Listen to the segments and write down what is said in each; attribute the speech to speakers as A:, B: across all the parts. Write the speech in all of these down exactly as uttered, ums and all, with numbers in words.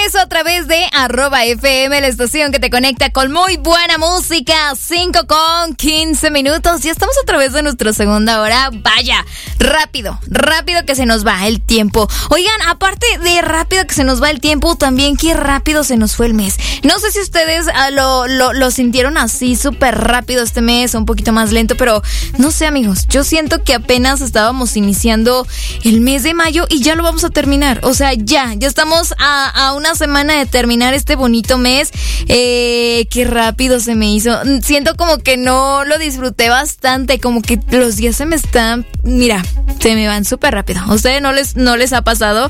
A: regreso a través de arroba F M, la estación que te conecta con muy buena música. cinco con quince minutos. Ya estamos a través de nuestra segunda hora. Vaya, rápido, rápido que se nos va el tiempo. Oigan, aparte de rápido que se nos va el tiempo, también qué rápido se nos fue el mes. No sé si ustedes uh, lo, lo, lo sintieron así súper rápido este mes, un poquito más lento, pero no sé, amigos. Yo siento que apenas estábamos iniciando el mes de mayo y ya lo vamos a terminar. O sea, ya, ya estamos a, a una semana de terminar este bonito mes. Eh, qué rápido se me hizo. Siento como que no lo disfruté bastante, como que los días se me están, mira, se me van súper rápido. ¿A ustedes no les, no les ha pasado?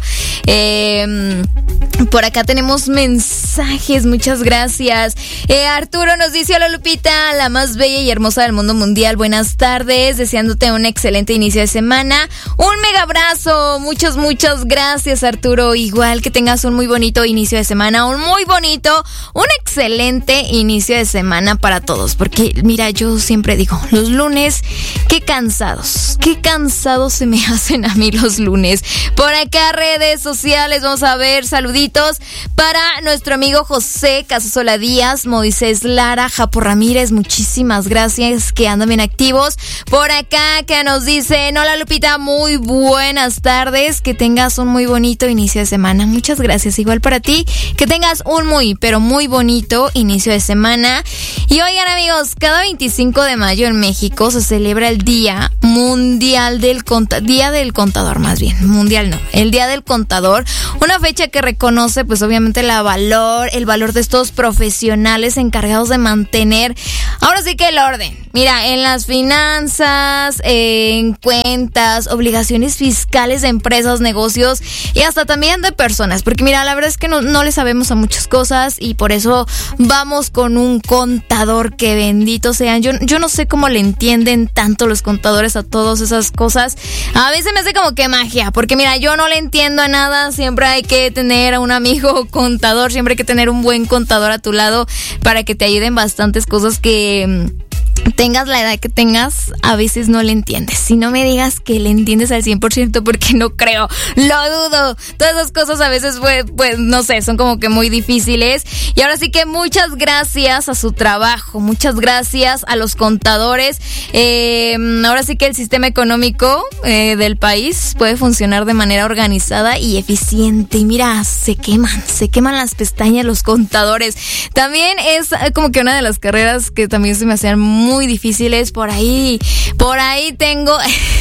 A: Eh, por acá tenemos mensajes, muchas gracias. Eh, Arturo nos dice: hola Lupita, la más bella y hermosa del mundo mundial. Buenas tardes, deseándote un excelente inicio de semana. Un mega abrazo, muchas, muchas gracias Arturo. Igual que tengas un muy bonito inicio de semana, un muy bonito, un excelente inicio de semana para todos. Porque mira, yo siempre digo, los lunes, qué cansados, qué cansados se me hacen a mí los lunes. Por acá redes sociales, vamos a ver saluditos para nuestro amigo José Casasola Díaz, Moisés Lara, Japo Ramírez, muchísimas gracias, que andan bien activos. Por acá que nos dicen: hola Lupita, muy buenas tardes, que tengas un muy bonito inicio de semana. Muchas gracias, igual para ti, que tengas un muy, pero muy bonito inicio de semana. Y oigan amigos, cada veinticinco de mayo en México se celebra el Día Mundial del Contador, Día del Contador más bien, mundial no, el Día del Contador, una fecha que reconoce pues obviamente la valor, el valor de estos profesionales encargados de mantener, ahora sí que el orden, mira, en las finanzas, en cuentas, obligaciones fiscales de empresas, negocios y hasta también de personas, porque mira, la verdad es que no, no le sabemos a muchas cosas y por eso vamos con un contador, que bendito sean. Yo, yo no sé cómo le entienden tanto los contadores a todas esas cosas. A veces me hace como que magia, porque mira, yo no le entiendo a nada. Siempre hay que tener a un amigo contador, siempre hay que tener un buen contador a tu lado para que te ayuden bastantes cosas que... tengas la edad que tengas, a veces no le entiendes. Si no me digas que le entiendes al cien por ciento, porque no creo, lo dudo. Todas esas cosas a veces, pues, pues, no sé, son como que muy difíciles. Y ahora sí que muchas gracias a su trabajo, muchas gracias a los contadores. Eh, ahora sí que el sistema económico eh, del país puede funcionar de manera organizada y eficiente. Y mira, se queman, se queman las pestañas los contadores. También es como que una de las carreras que también se me hacían muy muy difíciles. Por ahí, por ahí tengo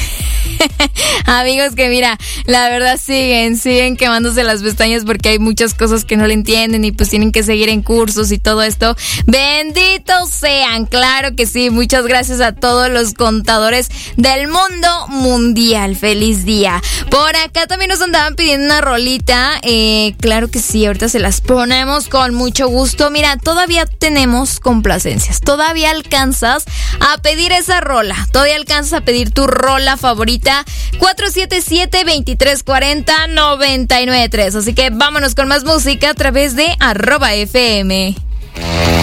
A: amigos que mira, la verdad siguen, siguen quemándose las pestañas porque hay muchas cosas que no le entienden y pues tienen que seguir en cursos y todo esto. Benditos sean, claro que sí. Muchas gracias a todos los contadores del mundo mundial. Feliz día. Por acá también nos andaban pidiendo una rolita. Eh, claro que sí, ahorita se las ponemos con mucho gusto. Mira, todavía tenemos complacencias. Todavía alcanzas a pedir esa rola. Todavía alcanzas a pedir tu rola favorita. cuatro siete siete, veintitrés cuarenta, noventa y nueve tres. Así que vámonos con más música a través de arroba F M.